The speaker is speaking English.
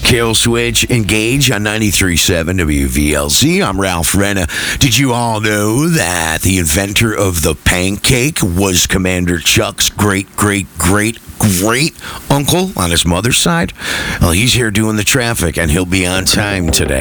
Kill Switch Engage on 93.7 WVLZ. I'm Ralph Renna. Did you all know that the inventor of the pancake was Commander Chuck's great uncle on his mother's side? Well, he's here doing the traffic, and he'll be on time today.